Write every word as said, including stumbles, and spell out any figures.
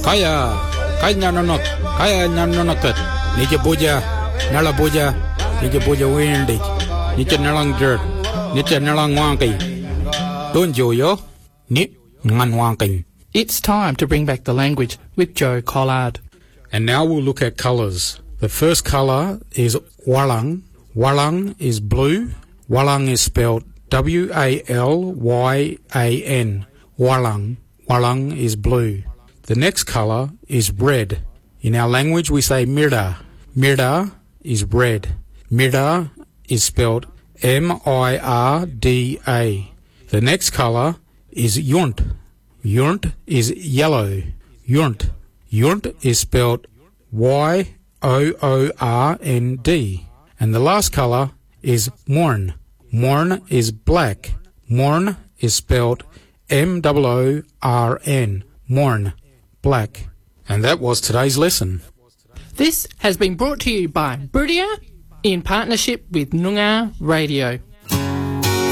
Kaya, kaya nanonok, kaya nanonokat. Nija buja, nala buja, nija buja windy. Nija nalang dirt, nija nalang wanky. Don't you yo? Ni ngan wanky. It's time to bring back the language with Joe Collard. And now we'll look at colours. The first colour is walang. Walang is blue. Walang is spelled W A L Y A N. Walang. Walang is blue. The next colour is red. In our language we say mirda. Mirda is red. Mirda is spelled M I R D A. The next colour is yunt. Yunt is yellow. Yunt. Yunt is spelled Y O O R N D. And the last colour is morn. Morn is black. Morn is spelled M O O R N. Morn. Black. And that was today's lesson. This has been brought to you by Brudia in partnership with Noongar Radio.